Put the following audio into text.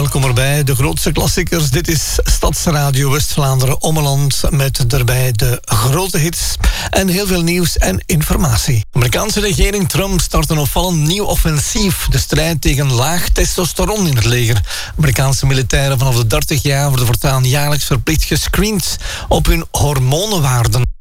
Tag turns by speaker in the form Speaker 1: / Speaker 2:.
Speaker 1: welkom erbij. De grootste klassiekers. Dit is Stadsradio West-Vlaanderen Ommeland met daarbij de grote hits en heel veel nieuws en informatie. De Amerikaanse regering Trump start een opvallend nieuw offensief. De strijd tegen laag testosteron in het leger. Amerikaanse militairen vanaf de 30 jaar worden voortaan jaarlijks verplicht gescreend op hun hormonenwaarden.